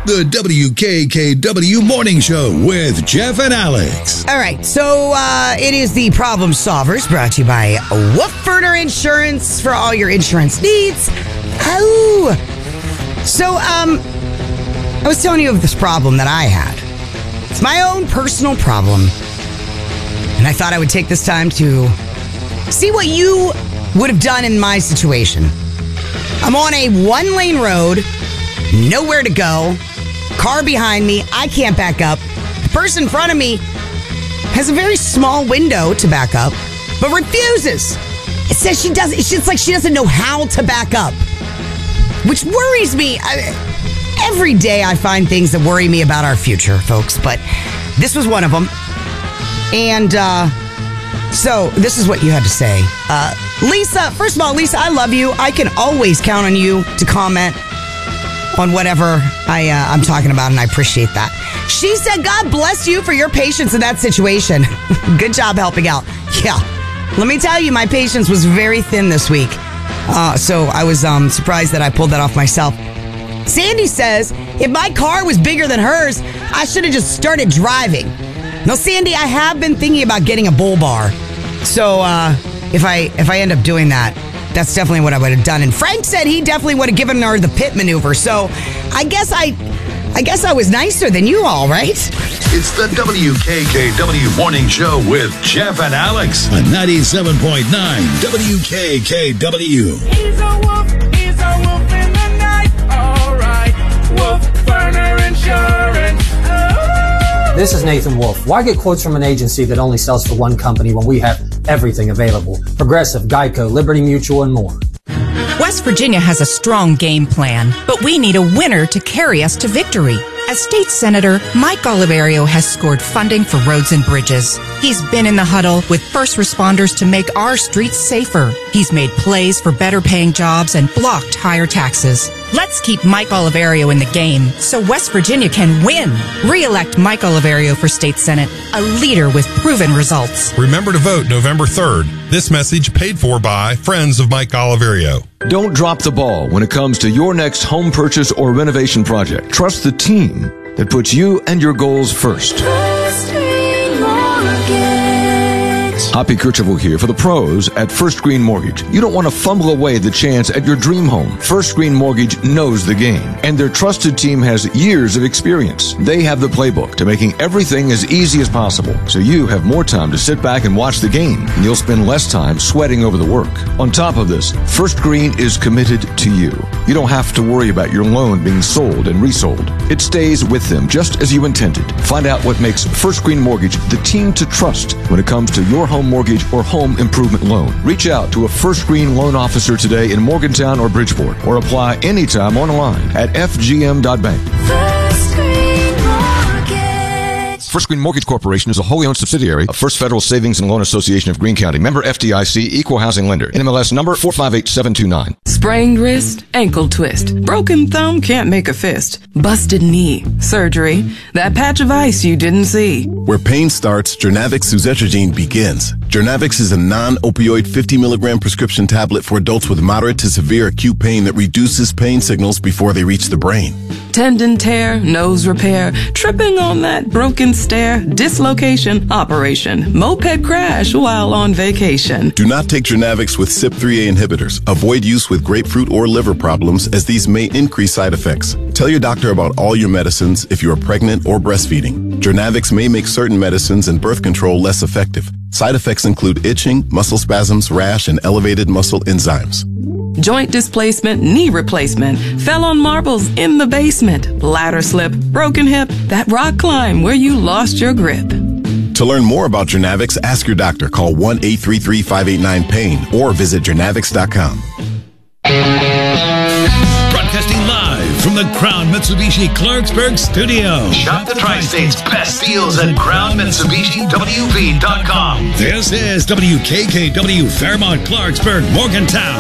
The WKKW Morning Show with Jeff and Alex. All right, so it is the Problem Solvers brought to you by Woofferner Insurance for all your insurance needs. Oh, so I was telling you of this problem that I had. It's my own personal problem, and I thought I would take this time to see what you would have done in my situation. I'm on a one-lane road, nowhere to go, car behind me, I can't back up. The person in front of me has a very small window to back up, but refuses. It says it's like she doesn't know how to back up, which worries me. Every day I find things that worry me about our future, folks, but this was one of them. And so this is what you had to say. Lisa, first of all, Lisa, I love you. I can always count on you to comment on whatever I'm talking about, and I appreciate that. She said, God bless you for your patience in that situation. Good job helping out. Yeah, let me tell you, my patience was very thin this week. So I was surprised that I pulled that off myself. Sandy says, if my car was bigger than hers, I should have just started driving. Now, Sandy, I have been thinking about getting a bull bar. So if I end up doing that, that's definitely what I would have done. And Frank said he definitely would have given her the pit maneuver. So I guess I was nicer than you all, right? It's the WKKW Morning Show with Jeff and Alex on 97.9 WKKW. He's a wolf in the night. All right, Woofferner Insurance. Oh. This is Nathan Wolf. Why get quotes from an agency that only sells for one company when we have everything available? Progressive, Geico, Liberty Mutual, and more. West Virginia has a strong game plan, but we need a winner to carry us to victory. As state senator, Mike Oliverio has scored funding for roads and bridges. He's been in the huddle with first responders to make our streets safer. He's made plays for better paying jobs and blocked higher taxes. Let's keep Mike Oliverio in the game so West Virginia can win. Re-elect Mike Oliverio for state senate, a leader with proven results. Remember to vote November 3rd. This message paid for by Friends of Mike Oliverio. Don't drop the ball when it comes to your next home purchase or renovation project. Trust the team that puts you and your goals first. Hoppy Kercheval here for the pros at First Green Mortgage. You don't want to fumble away the chance at your dream home. First Green Mortgage knows the game, and their trusted team has years of experience. They have the playbook to making everything as easy as possible, so you have more time to sit back and watch the game, and you'll spend less time sweating over the work. On top of this, First Green is committed to you. You don't have to worry about your loan being sold and resold. It stays with them just as you intended. Find out what makes First Green Mortgage the team to trust when it comes to your home mortgage or home improvement loan. Reach out to a First Green loan officer today in Morgantown or Bridgeport, or apply anytime online at fgm.bank. First Green Mortgage. First Green Mortgage Corporation is a wholly owned subsidiary of First Federal Savings and Loan Association of Greene County. Member FDIC, Equal Housing Lender. NMLS number 458729. Sprained wrist, ankle twist, broken thumb, can't make a fist, busted knee, surgery, that patch of ice you didn't see. Where pain starts, Jernavix suzetrigine begins. Jernavix is a non-opioid 50 milligram prescription tablet for adults with moderate to severe acute pain that reduces pain signals before they reach the brain. Tendon tear, nose repair, tripping on that broken stair, dislocation, operation, moped crash while on vacation. Do not take Jernavix with CYP3A inhibitors. Avoid use with grapefruit or liver problems, as these may increase side effects. Tell your doctor about all your medicines if you are pregnant or breastfeeding. Jernavix may make certain medicines and birth control less effective. Side effects include itching, muscle spasms, rash, and elevated muscle enzymes. Joint displacement, knee replacement, fell on marbles in the basement, bladder slip, broken hip, that rock climb where you lost your grip. To learn more about Jernavix, ask your doctor. Call 1-833-589-PAIN or visit jernavix.com. Broadcasting live from the Crown Mitsubishi Clarksburg studio. Shop the Tri-State's best deals at CrownMitsubishiWV.com. This is WKKW Fairmont, Clarksburg, Morgantown.